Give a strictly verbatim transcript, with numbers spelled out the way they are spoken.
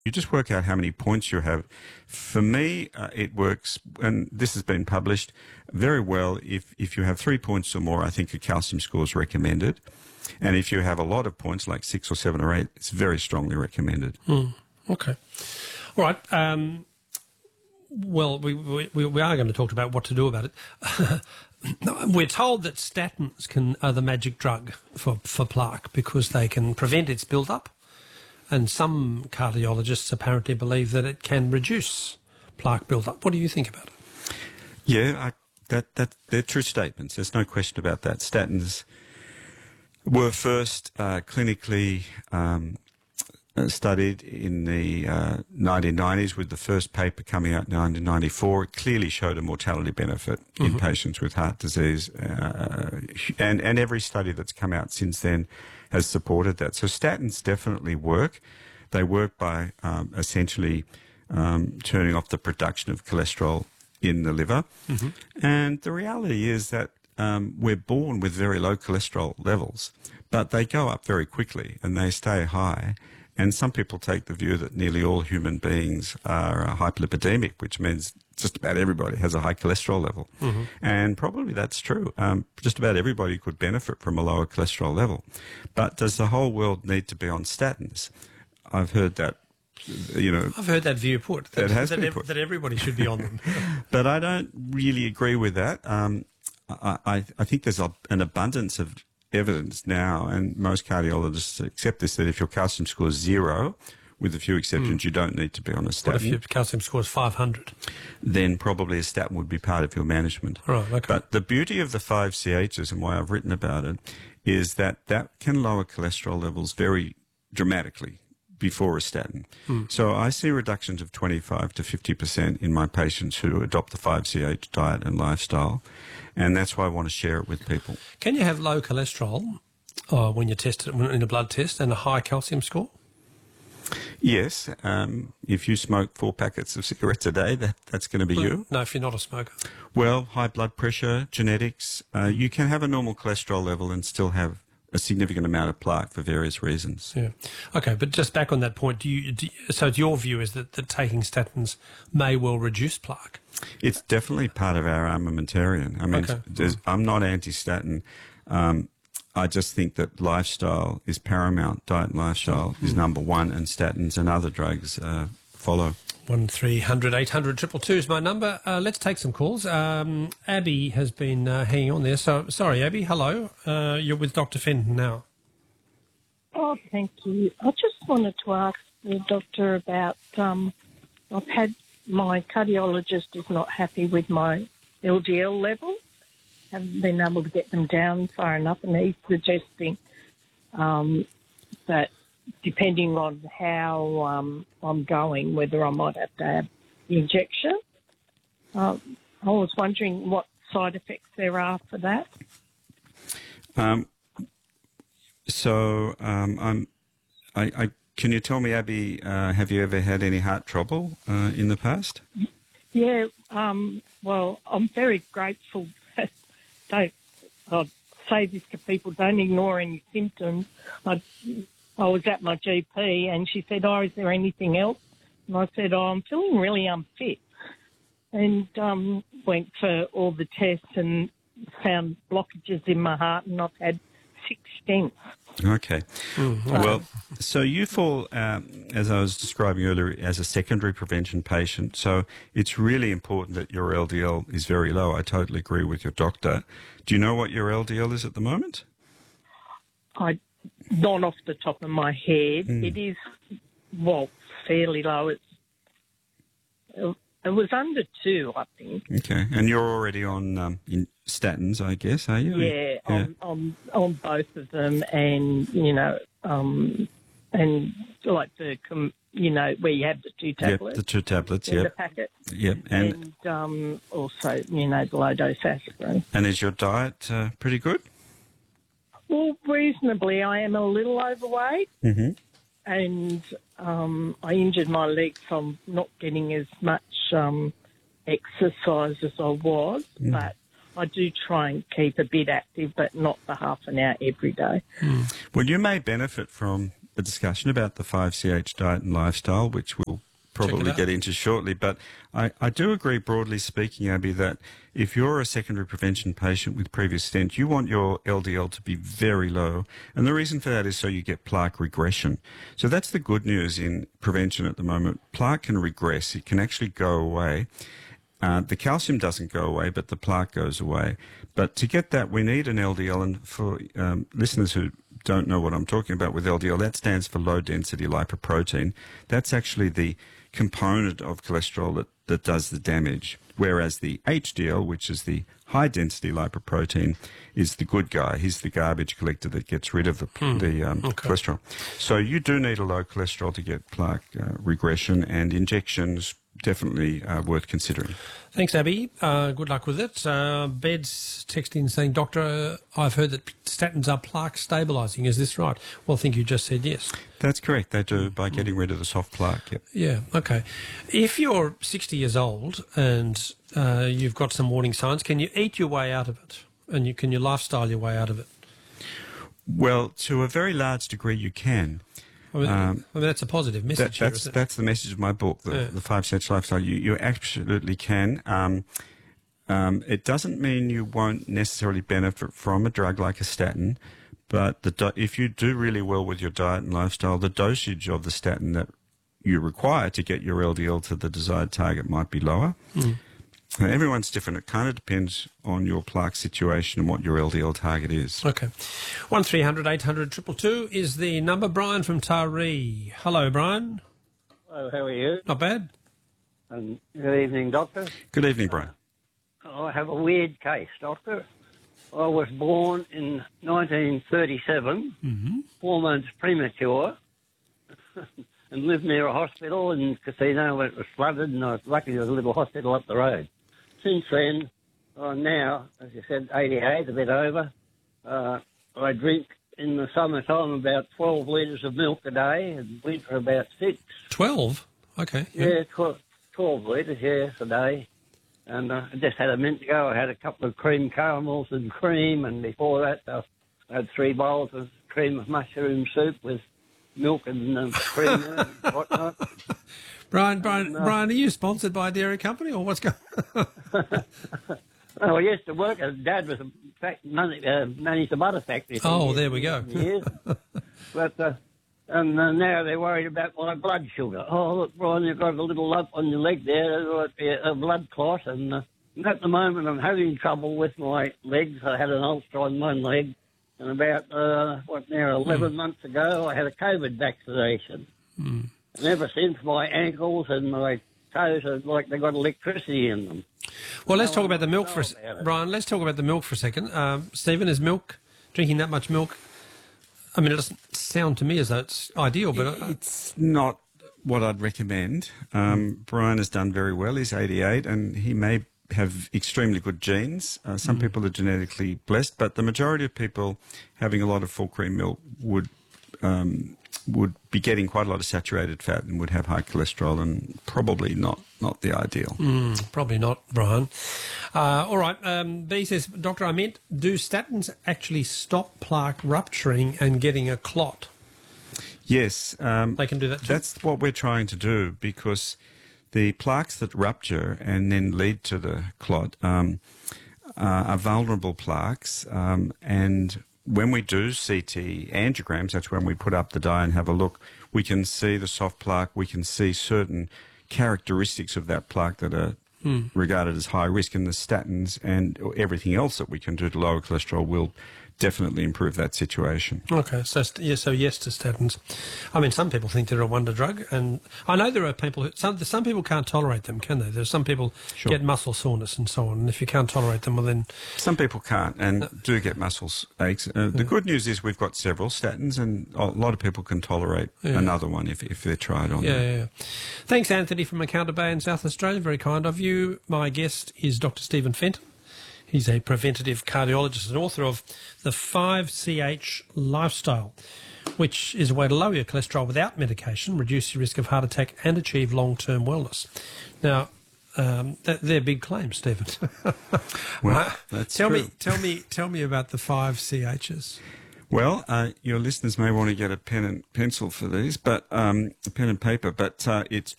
You just work out how many points you have. For me, uh, it works, and this has been published very well. If, if you have three points or more, I think a calcium score is recommended. And if you have a lot of points, like six or seven or eight, it's very strongly recommended. Mm, okay. All right. Um, well, we, we, we are going to talk about what to do about it. We're told that statins can are the magic drug for, for plaque because they can prevent its build-up. And some cardiologists apparently believe that it can reduce plaque build-up. What do you think about it? Yeah, I, that, that, they're true statements. There's no question about that. Statins were first uh, clinically um, studied in the uh, nineteen nineties with the first paper coming out in nineteen ninety-four. It clearly showed a mortality benefit mm-hmm. in patients with heart disease. Uh, and, and every study that's come out since then has supported that. So statins definitely work. They work by um, essentially um, turning off the production of cholesterol in the liver. Mm-hmm. And the reality is that um, we're born with very low cholesterol levels, but they go up very quickly and they stay high. And some people take the view that nearly all human beings are uh, hyperlipidemic, which means just about everybody has a high cholesterol level. Mm-hmm. And probably that's true. Um, just about everybody could benefit from a lower cholesterol level. But does the whole world need to be on statins? I've heard that, you know... I've heard that view put. That, that has that, been ev- put. that everybody should be on them. But I don't really agree with that. Um, I, I, I think there's a, an abundance of evidence now, and most cardiologists accept this, that if your calcium score is zero, with a few exceptions, mm. you don't need to be on a statin. What if your calcium score is five hundred? Then probably a statin would be part of your management. Right, okay. But the beauty of the five C Hs, and why I've written about it, is that that can lower cholesterol levels very dramatically before a statin. Mm. So I see reductions of twenty-five to fifty percent in my patients who adopt the five C H diet and lifestyle, and that's why I want to share it with people. Can you have low cholesterol uh, when you test it in a blood test and a high calcium score? Yes. Um, if you smoke four packets of cigarettes a day, that, that's going to be well, you. No, if you're not a smoker. Well, high blood pressure, genetics, uh, you can have a normal cholesterol level and still have a significant amount of plaque for various reasons. Yeah. Okay, but just back on that point, do you, do you, so your view is that, that taking statins may well reduce plaque? It's definitely part of our armamentarium. I mean, okay. I'm not anti-statin. Um, I just think that lifestyle is paramount. Diet and lifestyle mm. is number one, and statins and other drugs uh, follow. One three hundred eight hundred triple two is my number. Uh, let's take some calls. Um, Abby has been uh, hanging on there. So sorry, Abby. Hello. Uh, you're with Doctor Fenton now. Oh, thank you. I just wanted to ask the doctor about. Um, I've had my cardiologist is not happy with my L D L level. Haven't been able to get them down far enough, and he's suggesting um, that depending on how um, I'm going, whether I might have to have the injection. Um, I was wondering what side effects there are for that. Um, so, um, I'm, I, I, can you tell me, Abby, uh, have you ever had any heart trouble uh, in the past? Yeah, um, well, I'm very grateful. Don't I'd say this to people, don't ignore any symptoms. I, I was at my G P and she said, oh, is there anything else? And I said, oh, I'm feeling really unfit. And um, went for all the tests and found blockages in my heart, and I've had six stents. Okay. Mm-hmm. Well, so you fall, um, as I was describing earlier, as a secondary prevention patient. So it's really important that your L D L is very low. I totally agree with your doctor. Do you know what your L D L is at the moment? I, not off the top of my head. Mm. It is, well, fairly low. It's, it was under two, I think. Okay. And you're already on um, in statins, I guess, are you? Yeah, yeah. On, on, on both of them, and, you know, um, and like the, you know, where you have the two tablets. Yep, the two tablets, in yep. the packet. Yep. And, and um, also, you know, the low-dose aspirin. And is your diet uh, pretty good? Well, reasonably. I am a little overweight. Mm-hmm. And um, I injured my leg from not getting as much um, exercise as I was, mm. but I do try and keep a bit active, but not for half an hour every day. Mm. Well, you may benefit from a discussion about the five C H diet and lifestyle, which we'll probably get into shortly. But I, I do agree, broadly speaking, Abby, that if you're a secondary prevention patient with previous stent, you want your L D L to be very low. And the reason for that is so you get plaque regression. So that's the good news in prevention at the moment. Plaque can regress. It can actually go away. Uh, the calcium doesn't go away, but the plaque goes away. But to get that, we need an L D L. And for um, listeners who don't know what I'm talking about with L D L, that stands for low-density lipoprotein. That's actually the component of cholesterol that, that does the damage, whereas the H D L, which is the high-density lipoprotein, is the good guy. He's the garbage collector that gets rid of the, hmm. the um, okay. cholesterol. So you do need a low cholesterol to get plaque uh, regression, and injections definitely uh, worth considering. Thanks, Abby. Uh, good luck with it. Uh, Bed's texting saying, Doctor, I've heard that statins are plaque stabilising. Is this right? Well, I think you just said yes. That's correct. They do, by getting rid of the soft plaque. Yep. Yeah, okay. If you're sixty years old and uh, you've got some warning signs, can you eat your way out of it? And you, can you lifestyle your way out of it? Well, to a very large degree you can. I mean, um, I mean, that's a positive message. That, that's here, that's the message of my book, the, yeah. the Five Steps Lifestyle. You you absolutely can. Um, um, it doesn't mean you won't necessarily benefit from a drug like a statin, but the do- if you do really well with your diet and lifestyle, the dosage of the statin that you require to get your L D L to the desired target might be lower. Mm. Now, everyone's different. It kind of depends on your plaque situation and what your L D L target is. Okay. one three hundred eight hundred two two two is the number. Brian from Taree. Hello, Brian. Hello, how are you? Not bad. Um, good evening, Doctor. Good evening, Brian. Uh, I have a weird case, Doctor. I was born in nineteen thirty-seven, mm-hmm. four months premature, and lived near a hospital in Casino when it was flooded, and I was lucky there was a little hospital up the road. Since then, I'm now, as you said, eighty-eight, a bit over. Uh, I drink in the summertime about twelve litres of milk a day, and winter about six. twelve? Okay. Yeah, yeah twelve, twelve litres, yes, a day. And uh, I just had a minute ago, I had a couple of cream caramels and cream, and before that uh, I had three bowls of cream of mushroom soup with milk and um, cream and whatnot. Brian, Brian, and, uh, Brian, are you sponsored by a dairy company, or what's going on? Oh, I used to work. Dad was a fact, money, uh, managed a butter factory. Oh, years, there we go. Years. But uh, and uh, now they're worried about my blood sugar. Oh, look, Brian, you've got a little lump on your leg there. There might be a, a blood clot. And, uh, and at the moment, I'm having trouble with my legs. I had an ulcer on one leg. And about, uh, what now, eleven mm. months ago, I had a COVID vaccination. Mm. And ever since, my ankles and my toes are like they got electricity in them. Well, let's talk about the milk for a second. Brian, let's talk about the milk for a second. Um, Stephen, is milk, drinking that much milk, I mean, it doesn't sound to me as though it's ideal, but... It's not what I'd recommend. Um, mm. Brian has done very well. He's eighty-eight, and he may have extremely good genes. Uh, some mm. people are genetically blessed, but the majority of people having a lot of full cream milk would um, would be getting quite a lot of saturated fat and would have high cholesterol, and probably not, not the ideal. Mm, probably not, Brian. Uh, all right, um, B says, Doctor, I meant, do statins actually stop plaque rupturing and getting a clot? Yes. Um, they can do that too? That's what we're trying to do, because the plaques that rupture and then lead to the clot um, uh, are vulnerable plaques, um, and when we do C T angiograms, that's when we put up the dye and have a look, we can see the soft plaque, we can see certain characteristics of that plaque that are hmm. regarded as high risk, and the statins and everything else that we can do to lower cholesterol will definitely improve that situation. Okay, so yeah, so yes to statins. I mean, some people think they're a wonder drug, and I know there are people who some some people can't tolerate them, can they? There's some people sure. get muscle soreness and so on, and if you can't tolerate them, well then some people can't and uh, do get muscle aches. Uh, yeah. The good news is we've got several statins, and a lot of people can tolerate yeah. another one if if they're tried on. Yeah, them. yeah, yeah. Thanks, Anthony from Encounter Bay in South Australia. Very kind of you. My guest is Doctor Stephen Fenton. He's a preventative cardiologist and author of The five C H Lifestyle, which is a way to lower your cholesterol without medication, reduce your risk of heart attack and achieve long-term wellness. Now, um, that, they're big claims, Stephen. Well, that's tell true. me, tell me, tell me about the five C Hs. Well, uh, your listeners may want to get a pen and pencil for these, but um, a pen and paper. But uh, it's